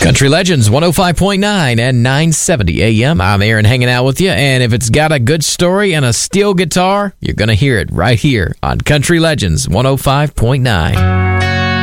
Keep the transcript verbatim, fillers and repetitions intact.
Country Legends one oh five point nine and nine seventy A M. I'm Aaron hanging out with you, and if it's got a good story and a steel guitar, you're going to hear it right here on Country Legends one oh five point nine.